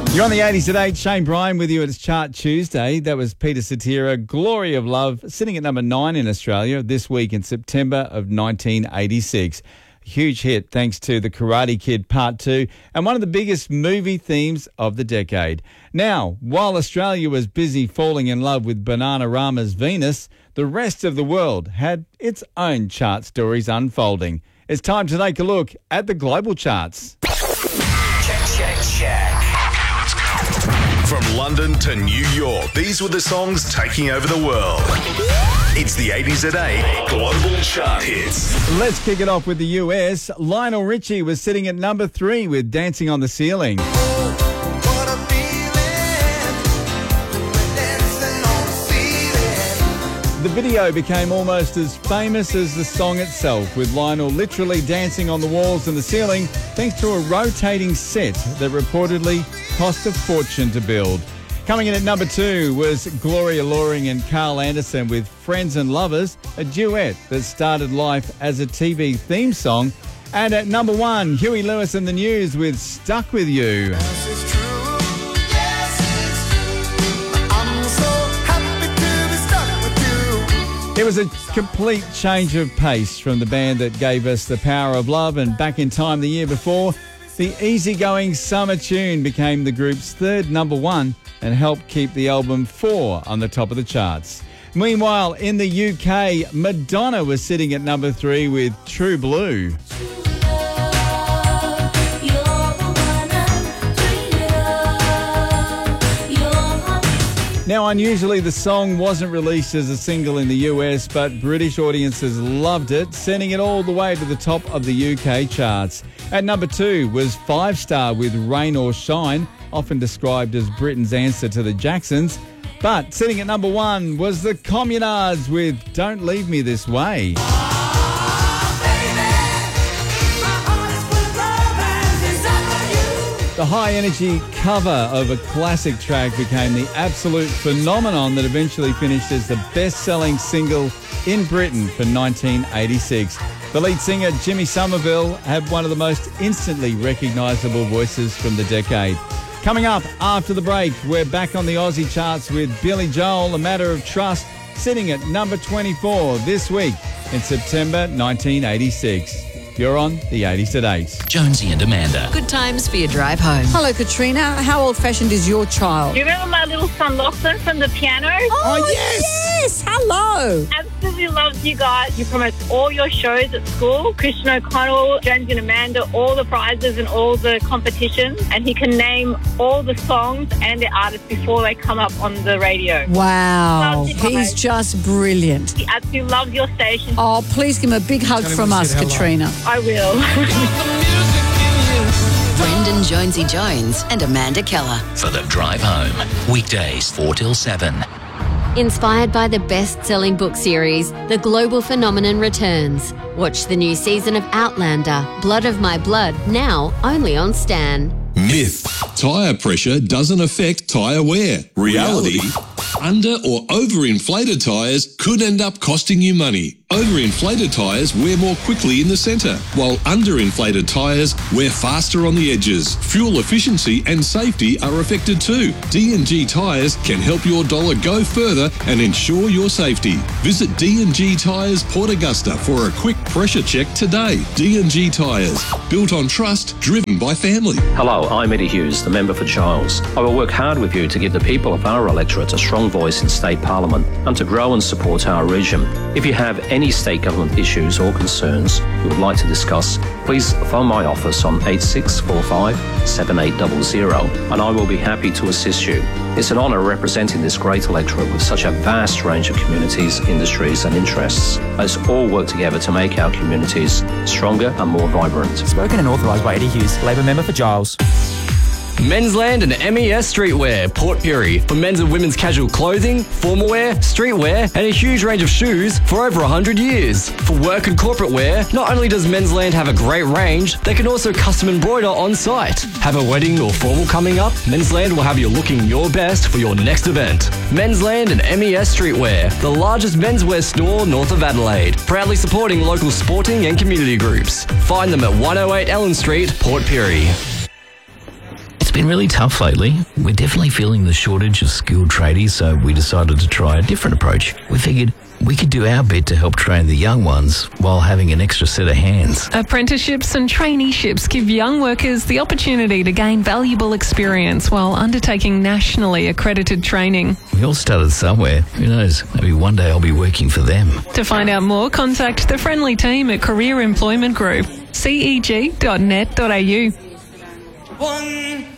You're on the 80s at 8. Shane Bryan with you. It's Chart Tuesday. That was Peter Cetera, Glory of Love, sitting at number 9 in Australia this week in September of 1986. Huge hit thanks to The Karate Kid Part 2 and one of the biggest movie themes of the decade. Now, while Australia was busy falling in love with Bananarama's Venus, the rest of the world had its own chart stories unfolding. It's time to take a look at the global charts. Check. From London to New York, these were the songs taking over the world. It's the 80s at 8 Global Chart Hits. Let's kick it off with the US. Lionel Richie was sitting at number 3 with Dancing on the Ceiling. The video became almost as famous as the song itself, with Lionel literally dancing on the walls and the ceiling thanks to a rotating set that reportedly cost a fortune to build. Coming in at number 2 was Gloria Loring and Carl Anderson with Friends and Lovers, a duet that started life as a TV theme song. And at number 1, Huey Lewis and the News with Stuck With You. It was a complete change of pace from the band that gave us The Power of Love, and Back in Time the year before. The easygoing summer tune became the group's third number 1 and helped keep the album 4 on the top of the charts. Meanwhile, in the UK, Madonna was sitting at number 3 with True Blue. Now, unusually, the song wasn't released as a single in the US, but British audiences loved it, sending it all the way to the top of the UK charts. At number 2 was Five Star with Rain or Shine, often described as Britain's answer to the Jacksons. But sitting at number 1 was the Communards with Don't Leave Me This Way. The high-energy cover of a classic track became the absolute phenomenon that eventually finished as the best-selling single in Britain for 1986. The lead singer, Jimmy Somerville, had one of the most instantly recognisable voices from the decade. Coming up after the break, we're back on the Aussie charts with Billy Joel, A Matter of Trust, sitting at number 24 this week in September 1986. You're on the 80s at 8. Jonesy and Amanda. Good times for your drive home. Hello, Katrina. How old-fashioned is your child? Do you remember my little son Lachlan from the piano? Oh, yes. Hello. Absolutely loves you guys. You promote all your shows at school. Christian O'Connell, Jonesy and Amanda, all the prizes and all the competitions. And he can name all the songs and the artists before they come up on the radio. Wow. Loves you He's guys. just brilliant. He absolutely loves your station. Oh, please give him a big hug from us, Katrina. I will. Brendan Jonesy Jones and Amanda Keller. For the drive home. Weekdays 4 till 7. Inspired by the best-selling book series, The Global Phenomenon returns. Watch the new season of Outlander, Blood of My Blood, now only on Stan. Myth. Tyre pressure doesn't affect tyre wear. Reality. Under or overinflated tyres could end up costing you money. Overinflated tyres wear more quickly in the centre, while underinflated tyres wear faster on the edges. Fuel efficiency and safety are affected too. D&G Tyres can help your dollar go further and ensure your safety. Visit D&G Tyres Port Augusta for a quick pressure check today. D&G Tyres, built on trust, driven by family. Hello, I'm Eddie Hughes, the member for Giles. I will work hard with you to give the people of our electorate a strong voice in State Parliament and to grow and support our region. If you have any state government issues or concerns you would like to discuss, please phone my office on 8645 7800 and I will be happy to assist you. It's an honour representing this great electorate with such a vast range of communities, industries and interests. Let's all work together to make our communities stronger and more vibrant. Spoken and authorised by Eddie Hughes, Labor member for Giles. Mensland and MES Streetwear, Port Pirie, for men's and women's casual clothing, formal wear, streetwear, and a huge range of shoes for over 100 years. For work and corporate wear, not only does Mensland have a great range, they can also custom embroider on site. Have a wedding or formal coming up? Mensland will have you looking your best for your next event. Mensland and MES Streetwear, the largest menswear store north of Adelaide, proudly supporting local sporting and community groups. Find them at 108 Ellen Street, Port Pirie. It's been really tough lately. We're definitely feeling the shortage of skilled tradies, so we decided to try a different approach. We figured we could do our bit to help train the young ones while having an extra set of hands. Apprenticeships and traineeships give young workers the opportunity to gain valuable experience while undertaking nationally accredited training. We all started somewhere. Who knows? Maybe one day I'll be working for them. To find out more, contact the friendly team at Career Employment Group, ceg.net.au.